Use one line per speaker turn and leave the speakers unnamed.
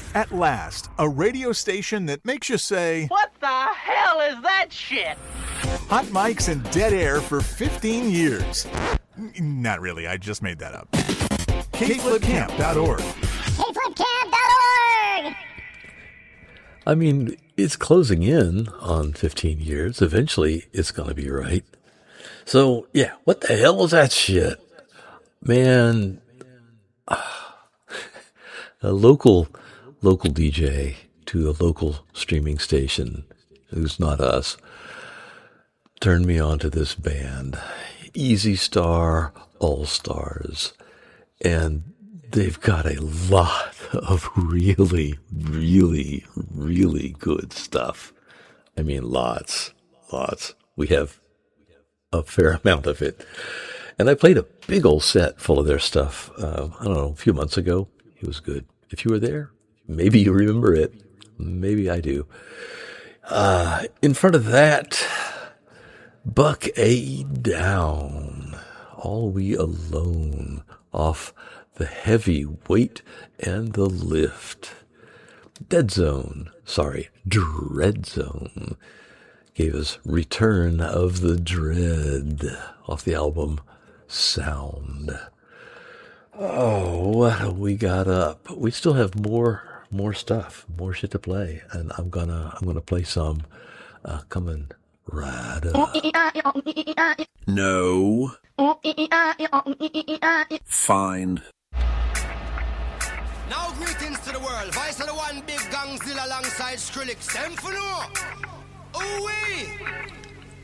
At last, a radio station that makes you say,
"What the hell is that shit?"
Hot mics and dead air for 15 years. Not really, I just made that up. KFlipCamp.org.
KFlipCamp.org!
I mean, it's closing in on 15 years. Eventually, it's going to be right. So, yeah, what the hell is that shit? Man, a local DJ to a local streaming station who's not us turned me on to this band, Easy Star All Stars, and they've got a lot of really, really, really good stuff. I mean, lots. We have a fair amount of it. And I played a big old set full of their stuff, I don't know, a few months ago. It was good. If you were there, maybe you remember it. Maybe I do. In front of that, Buck A Down, All We Alone, off The Heavy Weight and the Lift. Dread Zone gave us Return of the Dread off the album Sound. Oh, what have we got up? We still have more stuff, more shit to play, and I'm gonna play some coming right up.
No. Fine.
Now greetings to the world. Vice of the one big Gangzilla alongside Skrillex. Them for no. Ooh-wee.